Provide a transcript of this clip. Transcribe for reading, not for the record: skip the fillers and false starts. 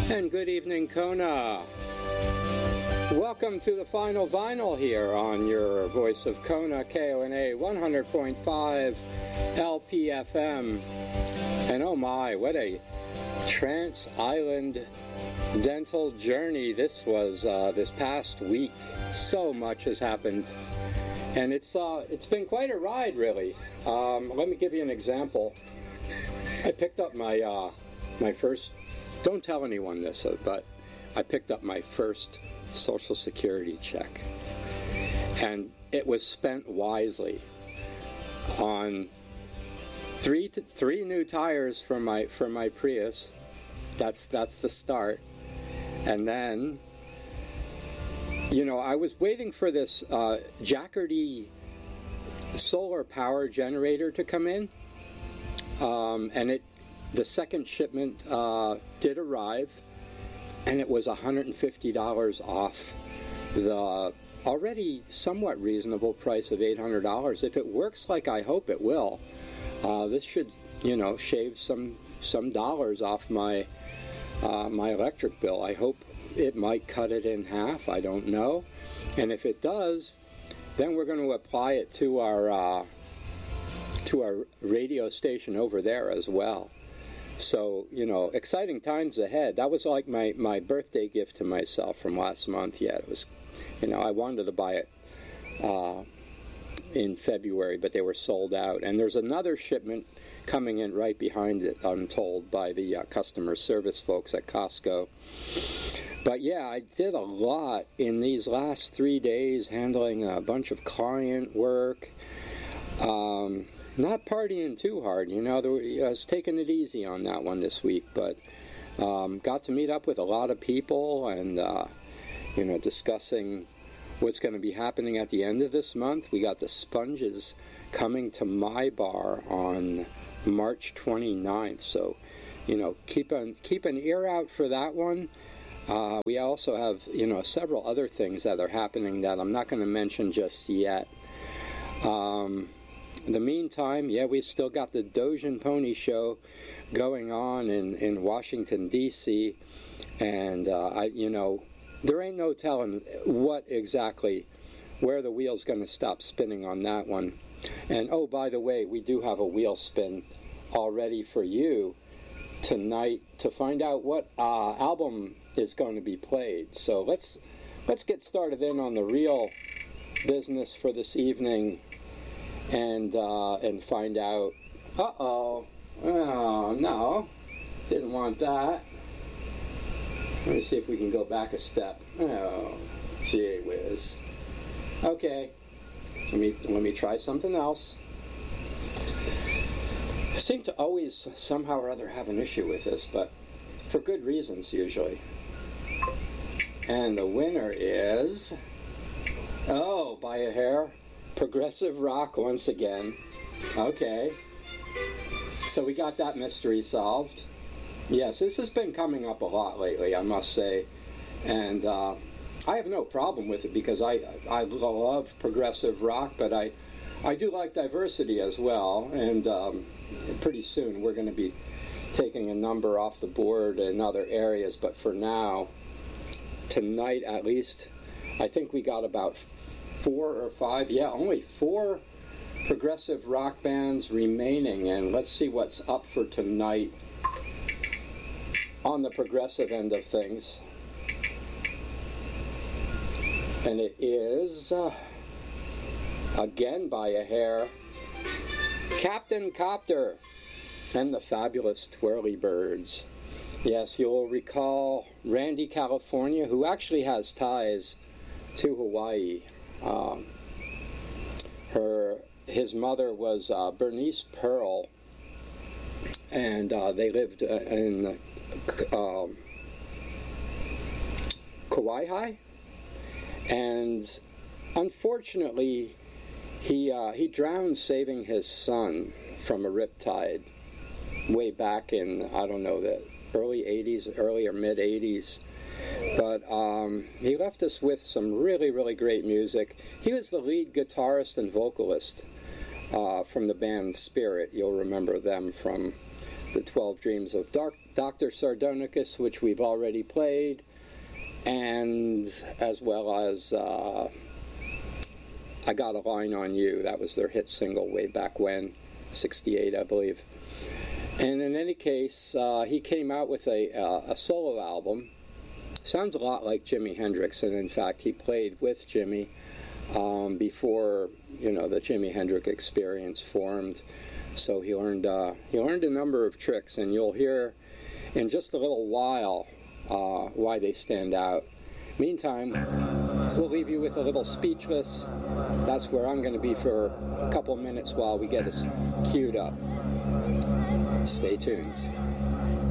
And good evening, Kona. Welcome to the final vinyl here on your voice of Kona, KONA 100.5 LPFM. And oh my, what a trans-island dental journey this was this past week. So much has happened. And it's been quite a ride, really. Let me give you an example. I picked up my first, don't tell anyone this, but I picked up my first Social Security check. And it was spent wisely on three new tires for my Prius. That's the start. And then, you know, I was waiting for this Jackardy solar power generator to come in, and the second shipment did arrive, and it was $150 off the already somewhat reasonable price of $800. If it works like I hope it will, this should, you know, shave some dollars off my electric bill. I hope it might cut it in half. I don't know. And if it does, then we're going to apply it to our radio station over there as well. So, you know, exciting times ahead. That was like my birthday gift to myself from last month. Yeah, it was, you know, I wanted to buy it in February, but they were sold out. And there's another shipment coming in right behind it, I'm told, by the customer service folks at Costco. But yeah, I did a lot in these last 3 days, handling a bunch of client work. Not partying too hard, you know. I was taking it easy on that one this week, but got to meet up with a lot of people and, you know, discussing what's going to be happening at the end of this month. We got the Sponges coming to my bar on March 29th, so, you know, keep an ear out for that one. We also have, you know, several other things that are happening that I'm not going to mention just yet. In the meantime, yeah, we still got the Doge and Pony show going on in Washington, D.C., and, you know, there ain't no telling what exactly, where the wheel's going to stop spinning on that one. And, oh, by the way, we do have a wheel spin all ready for you tonight to find out what album is going to be played. So let's get started in on the real business for this evening and find out. Oh no, didn't want that. Let me see if we can go back a step. Oh, gee whiz. Okay, let me try something else. I seem to always somehow or other have an issue with this, but for good reasons usually. And the winner is, oh, by a hair, Progressive Rock once again. Okay. So we got that mystery solved. Yes, this has been coming up a lot lately, I must say. And I have no problem with it because I love progressive rock, but I do like diversity as well. And pretty soon we're going to be taking a number off the board in other areas. But for now, tonight at least, I think we got about 4 or 5, yeah, only 4 progressive rock bands remaining, and let's see what's up for tonight on the progressive end of things. And it is, again by a hair, Captain Copter and the Fabulous Twirlybirds. Yes, you'll recall Randy California, who actually has ties to Hawaii. His mother was Bernice Pearl, and they lived in Kauai, and unfortunately he drowned saving his son from a riptide way back in, I don't know, the early 80s, early or mid 80s. But he left us with some really, really great music. He was the lead guitarist and vocalist from the band Spirit. You'll remember them from the 12 Dreams of Dr. Sardonicus, which we've already played, and as well as I Got a Line on You. That was their hit single way back when, 68, I believe. And in any case, he came out with a solo album. Sounds a lot like Jimi Hendrix, and in fact, he played with Jimi before, the Jimi Hendrix Experience formed. So he learned a number of tricks, and you'll hear in just a little while why they stand out. Meantime, we'll leave you with a little Speechless. That's where I'm going to be for a couple minutes while we get us queued up. Stay tuned.